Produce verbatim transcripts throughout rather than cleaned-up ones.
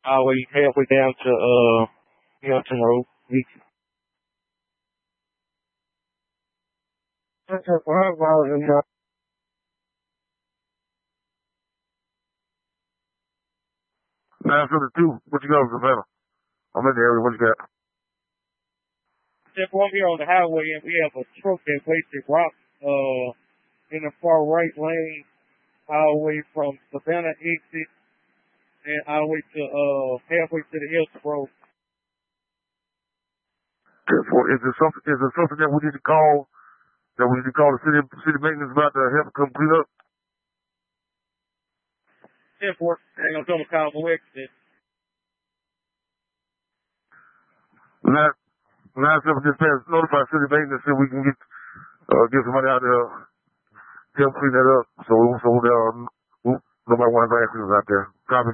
all the way halfway down to uh Hampton Road. That's a five miles in here. nine seventy-two, what you got in Savannah? I'm in the area, what you got? Step one here on the highway, and we have a truck that wasted rock uh, in the far right lane, all the way from Savannah exit, and all the way to uh, halfway to the Hilton Road. Is there something, is there something that we need to call, that we need to call the city, city maintenance about to help come clean up? ten four, they're going to come and call for accident. Nine, nine seven dispatch, notify city maintenance so we can get, uh, get somebody out there, help clean that up, so, so, uh, nobody wants accidents out there. Copy.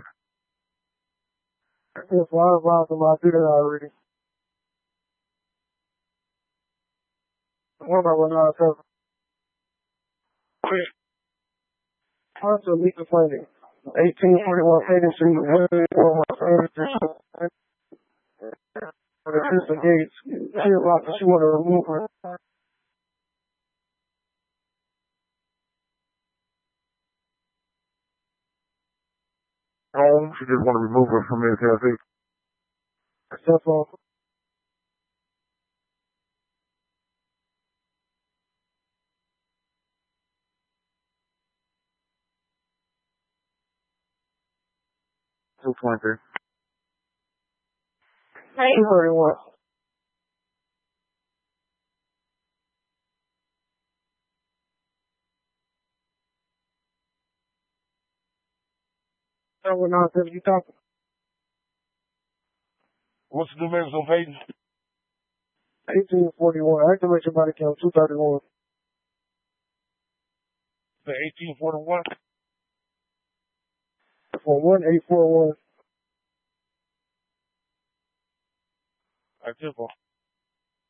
Yes, well, I was about to do that already. What about one nine seven? Also, legal planning. eighteen forty-one Hayden Street, one one for the Sister Gates. She rock, she want to remove her. Home, she just want to remove her from N T L C. Cell phone. two twenty-three. eighteen forty-one. So we're not going to be talking. What's the new names on Hayden? eighteen forty-one. I have to make your body count. two thirty-one. The eighteen forty-one? For one eight four one. I just